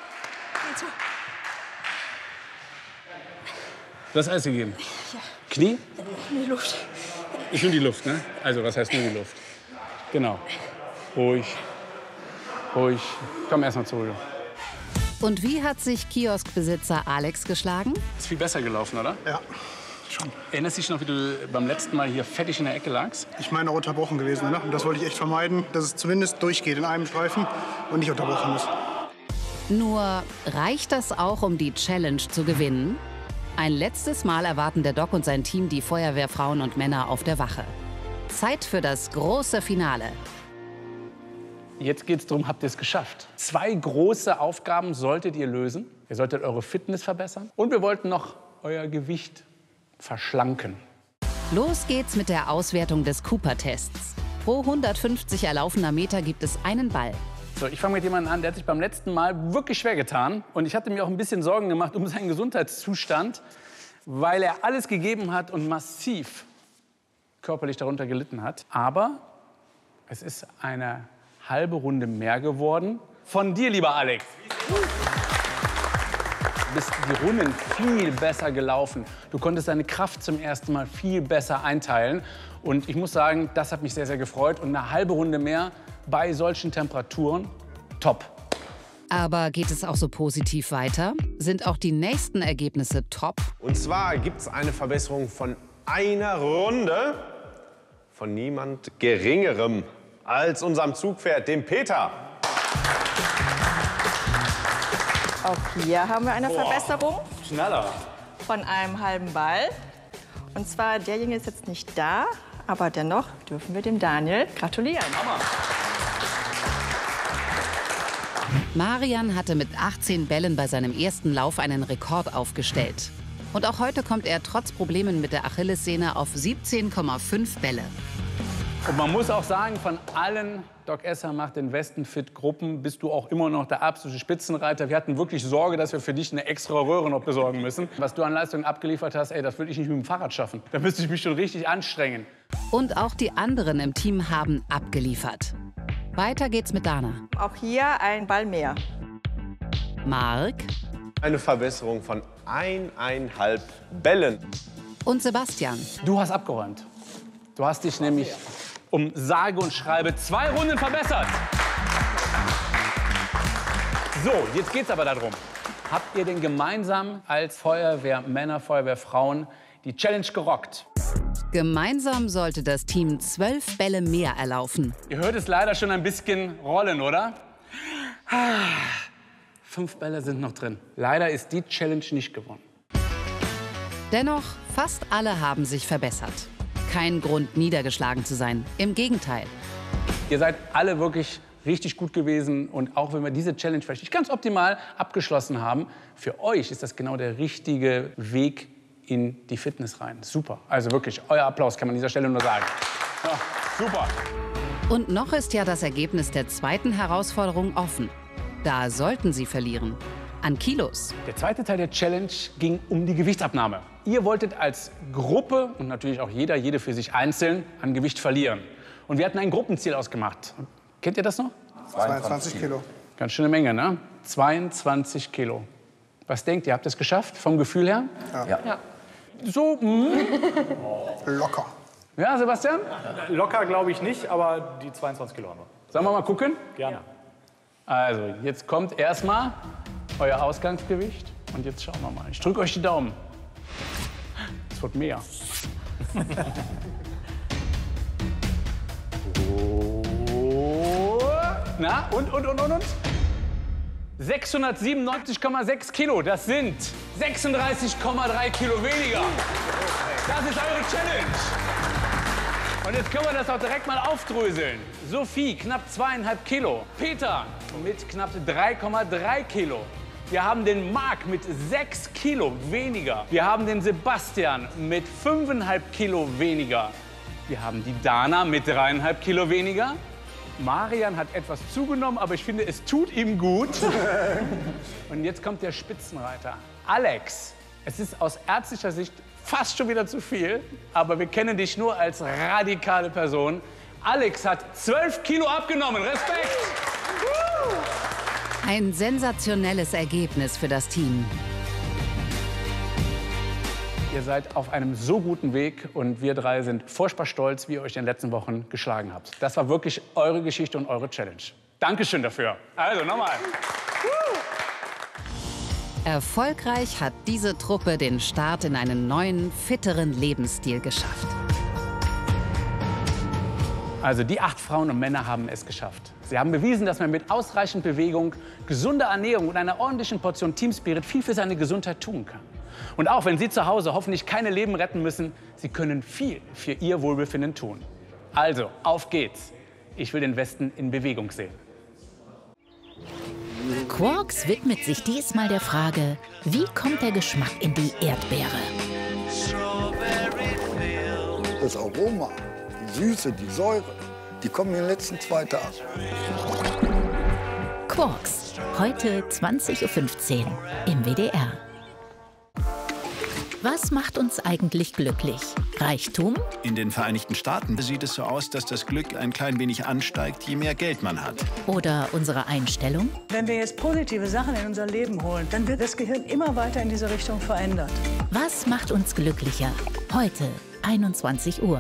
Du hast alles gegeben? Ja. Knie? In die Luft. Ich nur die Luft, ne? Also, was heißt nur die Luft? Genau. Ruhig. Ruhig. Komm erst mal zurück. Und wie hat sich Kioskbesitzer Alex geschlagen? Ist viel besser gelaufen, oder? Ja, schon. Erinnerst du dich noch, wie du beim letzten Mal hier fettig in der Ecke lagst? Ich meine auch unterbrochen gewesen, ne? Und das wollte ich echt vermeiden, dass es zumindest durchgeht in einem Streifen und nicht unterbrochen ist. Nur reicht das auch, um die Challenge zu gewinnen? Ein letztes Mal erwarten der Doc und sein Team die Feuerwehrfrauen und Männer auf der Wache. Zeit für das große Finale. Jetzt geht es darum, habt ihr es geschafft? Zwei große Aufgaben solltet ihr lösen. Ihr solltet eure Fitness verbessern und wir wollten noch euer Gewicht verschlanken. Los geht's mit der Auswertung des Cooper-Tests. Pro hundertfünfzig erlaufener Meter gibt es einen Ball. So, ich fange mit jemandem an, der hat sich beim letzten Mal wirklich schwer getan. Und ich hatte mir auch ein bisschen Sorgen gemacht um seinen Gesundheitszustand, weil er alles gegeben hat und massiv körperlich darunter gelitten hat. Aber es ist eine halbe Runde mehr geworden. Von dir, lieber Alex. Du bist die Runden viel besser gelaufen. Du konntest deine Kraft zum ersten Mal viel besser einteilen. Und ich muss sagen, das hat mich sehr, sehr gefreut. Und eine halbe Runde mehr bei solchen Temperaturen, top. Aber geht es auch so positiv weiter? Sind auch die nächsten Ergebnisse top? Und zwar gibt es eine Verbesserung von einer Runde von niemand Geringerem als unserem Zugpferd, dem Peter. Auch hier haben wir eine Boah, Verbesserung schneller. von einem halben Ball. Und zwar, derjenige ist jetzt nicht da, aber dennoch dürfen wir dem Daniel gratulieren. Hammer. Marian hatte mit achtzehn Bällen bei seinem ersten Lauf einen Rekord aufgestellt. Und auch heute kommt er trotz Problemen mit der Achillessehne auf siebzehn Komma fünf Bälle. Und man muss auch sagen, von allen Doc Esser macht den Westen fit Gruppen bist du auch immer noch der absolute Spitzenreiter. Wir hatten wirklich Sorge, dass wir für dich eine extra Röhre noch besorgen müssen. Was du an Leistungen abgeliefert hast, ey, das würde ich nicht mit dem Fahrrad schaffen. Da müsste ich mich schon richtig anstrengen. Und auch die anderen im Team haben abgeliefert. Weiter geht's mit Dana. Auch hier ein Ball mehr. Marc. Eine Verbesserung von eineinhalb Bällen. Und Sebastian. Du hast abgeräumt. Du hast dich nämlich um sage und schreibe zwei Runden verbessert. So, jetzt geht's aber darum. Habt ihr denn gemeinsam als Feuerwehrmänner, Feuerwehrfrauen die Challenge gerockt? Gemeinsam sollte das Team zwölf Bälle mehr erlaufen. Ihr hört es leider schon ein bisschen rollen, oder? Fünf Bälle sind noch drin. Leider ist die Challenge nicht gewonnen. Dennoch, fast alle haben sich verbessert. Kein Grund, niedergeschlagen zu sein. Im Gegenteil. Ihr seid alle wirklich richtig gut gewesen. Und auch wenn wir diese Challenge vielleicht nicht ganz optimal abgeschlossen haben, für euch ist das genau der richtige Weg in die Fitness rein. Super. Also wirklich, euer Applaus kann man an dieser Stelle nur sagen. Ja, super. Und noch ist ja das Ergebnis der zweiten Herausforderung offen. Da sollten sie verlieren. An Kilos. Der zweite Teil der Challenge ging um die Gewichtsabnahme. Ihr wolltet als Gruppe und natürlich auch jeder, jede für sich einzeln an Gewicht verlieren. Und wir hatten ein Gruppenziel ausgemacht. Kennt ihr das noch? zweiundzwanzig Kilo. Ganz schöne Menge, ne? zweiundzwanzig Kilo. Was denkt ihr, habt ihr es geschafft, vom Gefühl her? Ja. ja. So, mm. Locker. Ja, Sebastian? Locker glaube ich nicht, aber die zweiundzwanzig Kilo haben wir. Sollen wir mal gucken? Gerne. Also, jetzt kommt erstmal euer Ausgangsgewicht. Und jetzt schauen wir mal. Ich drücke euch die Daumen. Es wird mehr. oh. Na, und, und, und, und, und? sechshundertsiebenundneunzig Komma sechs Kilo. Das sind sechsunddreißig Komma drei Kilo weniger. Das ist eure Challenge. Und jetzt können wir das auch direkt mal aufdröseln. Sophie, knapp zweieinhalb Kilo. Peter mit knapp drei Komma drei Kilo. Wir haben den Marc mit sechs Kilo weniger. Wir haben den Sebastian mit fünfeinhalb Kilo weniger. Wir haben die Dana mit dreieinhalb Kilo weniger. Marian hat etwas zugenommen, aber ich finde, es tut ihm gut. Und jetzt kommt der Spitzenreiter. Alex, es ist aus ärztlicher Sicht fast schon wieder zu viel, aber wir kennen dich nur als radikale Person. Alex hat zwölf Kilo abgenommen. Respekt! Ein sensationelles Ergebnis für das Team. Ihr seid auf einem so guten Weg und wir drei sind furchtbar stolz, wie ihr euch in den letzten Wochen geschlagen habt. Das war wirklich eure Geschichte und eure Challenge. Dankeschön dafür. Also nochmal. Erfolgreich hat diese Truppe den Start in einen neuen, fitteren Lebensstil geschafft. Also die acht Frauen und Männer haben es geschafft. Sie haben bewiesen, dass man mit ausreichend Bewegung, gesunder Ernährung und einer ordentlichen Portion Teamspirit viel für seine Gesundheit tun kann. Und auch wenn Sie zu Hause hoffentlich keine Leben retten müssen, Sie können viel für Ihr Wohlbefinden tun. Also, auf geht's. Ich will den Westen in Bewegung sehen. Quarks widmet sich diesmal der Frage, wie kommt der Geschmack in die Erdbeere? Das Aroma, die Süße, die Säure, die kommen in den letzten zwei Tagen. Quarks, heute zwanzig Uhr fünfzehn im W D R. Was macht uns eigentlich glücklich? Reichtum? In den Vereinigten Staaten sieht es so aus, dass das Glück ein klein wenig ansteigt, je mehr Geld man hat. Oder unsere Einstellung? Wenn wir jetzt positive Sachen in unser Leben holen, dann wird das Gehirn immer weiter in diese Richtung verändert. Was macht uns glücklicher? Heute, einundzwanzig Uhr.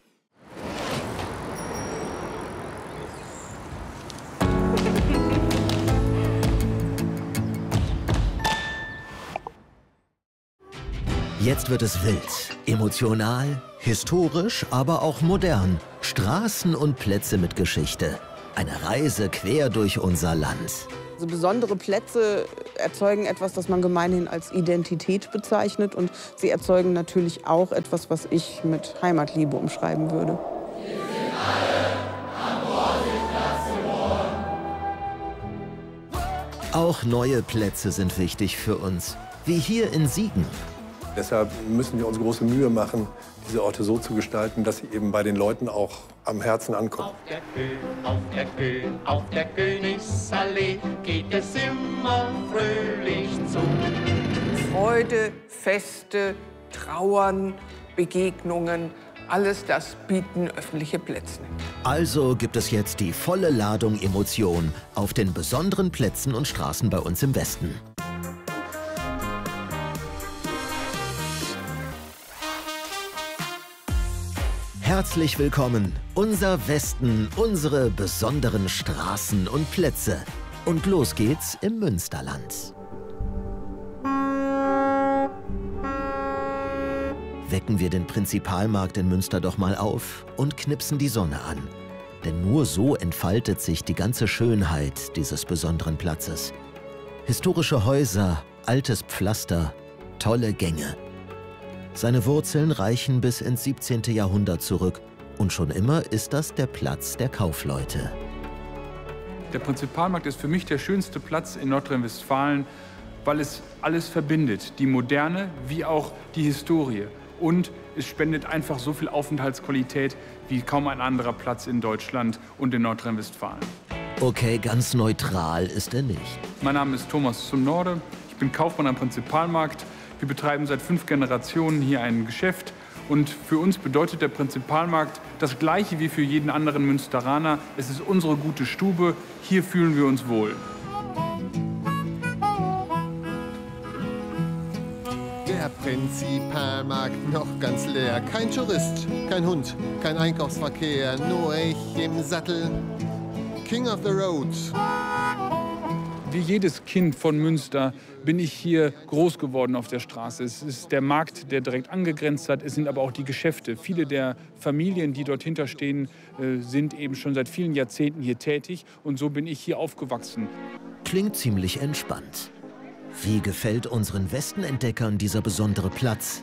Jetzt wird es wild, emotional, historisch, aber auch modern. Straßen und Plätze mit Geschichte. Eine Reise quer durch unser Land. Also besondere Plätze erzeugen etwas, das man gemeinhin als Identität bezeichnet. Und sie erzeugen natürlich auch etwas, was ich mit Heimatliebe umschreiben würde. Auch neue Plätze sind wichtig für uns, wie hier in Siegen. Deshalb müssen wir uns große Mühe machen, diese Orte so zu gestalten, dass sie eben bei den Leuten auch am Herzen ankommen. Auf der, Kö auf der, Kö auf der Königsallee geht es immer fröhlich zu. Freude, Feste, Trauern, Begegnungen, alles das bieten öffentliche Plätze. Also gibt es jetzt die volle Ladung Emotion auf den besonderen Plätzen und Straßen bei uns im Westen. Herzlich willkommen, unser Westen, unsere besonderen Straßen und Plätze. Und los geht's im Münsterland. Wecken wir den Prinzipalmarkt in Münster doch mal auf und knipsen die Sonne an. Denn nur so entfaltet sich die ganze Schönheit dieses besonderen Platzes. Historische Häuser, altes Pflaster, tolle Gänge. Seine Wurzeln reichen bis ins siebzehnte Jahrhundert zurück und schon immer ist das der Platz der Kaufleute. Der Prinzipalmarkt ist für mich der schönste Platz in Nordrhein-Westfalen, weil es alles verbindet, die Moderne wie auch die Historie. Und es spendet einfach so viel Aufenthaltsqualität wie kaum ein anderer Platz in Deutschland und in Nordrhein-Westfalen. Okay, ganz neutral ist er nicht. Mein Name ist Thomas zum Norde, ich bin Kaufmann am Prinzipalmarkt. Wir betreiben seit fünf Generationen hier ein Geschäft und für uns bedeutet der Prinzipalmarkt das Gleiche wie für jeden anderen Münsteraner. Es ist unsere gute Stube, hier fühlen wir uns wohl. Der Prinzipalmarkt noch ganz leer, kein Tourist, kein Hund, kein Einkaufsverkehr, nur ich im Sattel, King of the Road. Wie jedes Kind von Münster bin ich hier groß geworden auf der Straße. Es ist der Markt, der direkt angegrenzt hat. Es sind aber auch die Geschäfte. Viele der Familien, die dort hinterstehen, sind eben schon seit vielen Jahrzehnten hier tätig. Und so bin ich hier aufgewachsen. Klingt ziemlich entspannt. Wie gefällt unseren Westenentdeckern dieser besondere Platz?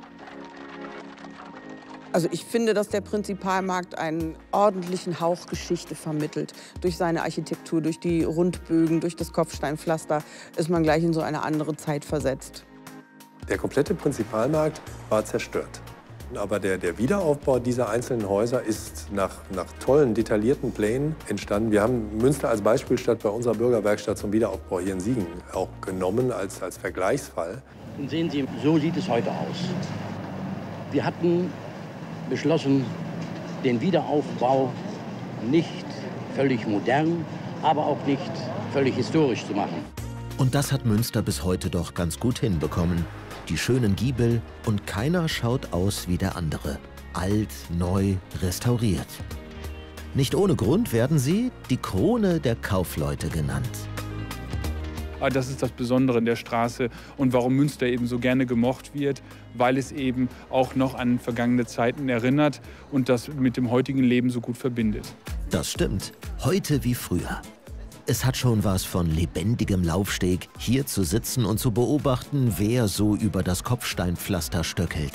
Also ich finde, dass der Prinzipalmarkt einen ordentlichen Hauch Geschichte vermittelt. Durch seine Architektur, durch die Rundbögen, durch das Kopfsteinpflaster ist man gleich in so eine andere Zeit versetzt. Der komplette Prinzipalmarkt war zerstört. Aber der, der Wiederaufbau dieser einzelnen Häuser ist nach, nach tollen, detaillierten Plänen entstanden. Wir haben Münster als Beispielstadt bei unserer Bürgerwerkstatt zum Wiederaufbau hier in Siegen auch genommen als, als Vergleichsfall. Und sehen Sie, so sieht es heute aus. Wir hatten beschlossen, den Wiederaufbau nicht völlig modern, aber auch nicht völlig historisch zu machen. Und das hat Münster bis heute doch ganz gut hinbekommen. Die schönen Giebel und keiner schaut aus wie der andere. Alt, neu, restauriert. Nicht ohne Grund werden sie die Krone der Kaufleute genannt. Das ist das Besondere in der Straße und warum Münster eben so gerne gemocht wird, weil es eben auch noch an vergangene Zeiten erinnert und das mit dem heutigen Leben so gut verbindet. Das stimmt. Heute wie früher. Es hat schon was von lebendigem Laufsteg, hier zu sitzen und zu beobachten, wer so über das Kopfsteinpflaster stöckelt.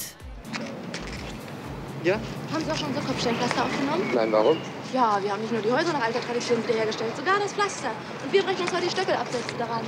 Ja? Haben Sie auch schon unser Kopfsteinpflaster aufgenommen? Nein, warum? Ja, wir haben nicht nur die Häuser nach alter Tradition wiederhergestellt, sogar das Pflaster. Und wir brechen uns heute die Stöckelabsätze daran.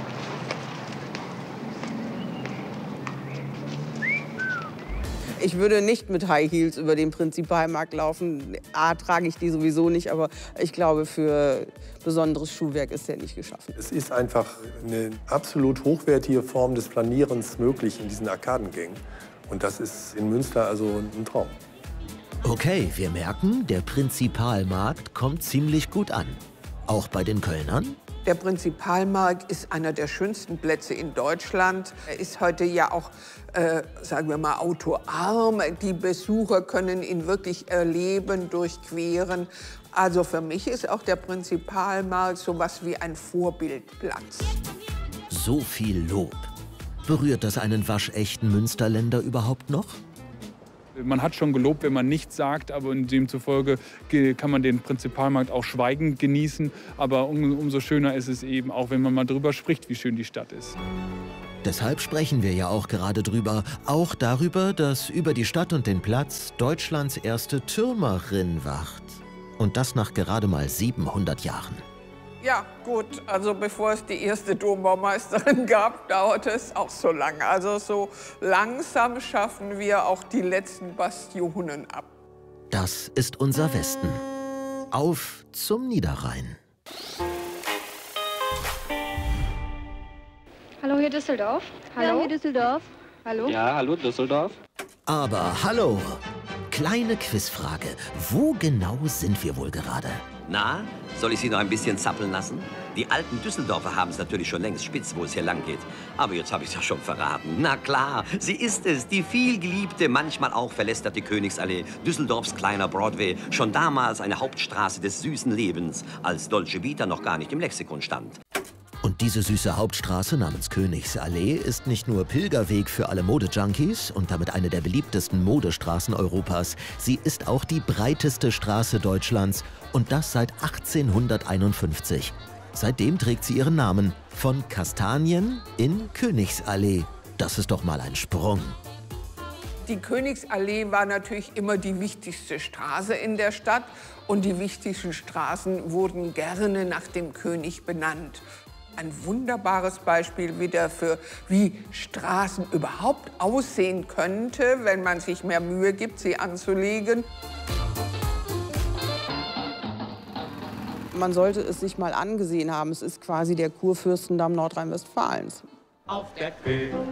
Ich würde nicht mit High Heels über den Prinzipalmarkt laufen. A, trage ich die sowieso nicht, aber ich glaube, für besonderes Schuhwerk ist der nicht geschaffen. Es ist einfach eine absolut hochwertige Form des Planierens möglich in diesen Arkadengängen. Und das ist in Münster also ein Traum. Okay, wir merken, der Prinzipalmarkt kommt ziemlich gut an. Auch bei den Kölnern? Der Prinzipalmarkt ist einer der schönsten Plätze in Deutschland. Er ist heute ja auch, äh, sagen wir mal, autoarm. Die Besucher können ihn wirklich erleben, durchqueren. Also für mich ist auch der Prinzipalmarkt so was wie ein Vorbildplatz. So viel Lob. Berührt das einen waschechten Münsterländer überhaupt noch? Man hat schon gelobt, wenn man nichts sagt, aber demzufolge kann man den Prinzipalmarkt auch schweigend genießen. Aber um, umso schöner ist es eben auch, wenn man mal drüber spricht, wie schön die Stadt ist. Deshalb sprechen wir ja auch gerade drüber. Auch darüber, dass über die Stadt und den Platz Deutschlands erste Türmerin wacht. Und das nach gerade mal siebenhundert Jahren. Ja, gut, also bevor es die erste Dombaumeisterin gab, dauerte es auch so lange. Also so langsam schaffen wir auch die letzten Bastionen ab. Das ist unser Westen. Auf zum Niederrhein. Hallo, hier Düsseldorf. Hallo, ja, hier Düsseldorf. Hallo. Ja, hallo Düsseldorf. Aber hallo, kleine Quizfrage. Wo genau sind wir wohl gerade? Na, soll ich Sie noch ein bisschen zappeln lassen? Die alten Düsseldorfer haben es natürlich schon längst spitz, wo es hier lang geht. Aber jetzt habe ich es ja schon verraten. Na klar, sie ist es, die vielgeliebte, manchmal auch verlästerte Königsallee, Düsseldorfs kleiner Broadway, schon damals eine Hauptstraße des süßen Lebens, als Dolce Vita noch gar nicht im Lexikon stand. Und diese süße Hauptstraße namens Königsallee ist nicht nur Pilgerweg für alle Modejunkies und damit eine der beliebtesten Modestraßen Europas. Sie ist auch die breiteste Straße Deutschlands und das seit achtzehnhunderteinundfünfzig. Seitdem trägt sie ihren Namen von Kastanien in Königsallee. Das ist doch mal ein Sprung. Die Königsallee war natürlich immer die wichtigste Straße in der Stadt und die wichtigsten Straßen wurden gerne nach dem König benannt. Ein wunderbares Beispiel wieder für, wie Straßen überhaupt aussehen könnte, wenn man sich mehr Mühe gibt, sie anzulegen. Man sollte es sich mal angesehen haben. Es ist quasi der Kurfürstendamm Nordrhein-Westfalens. Auf der König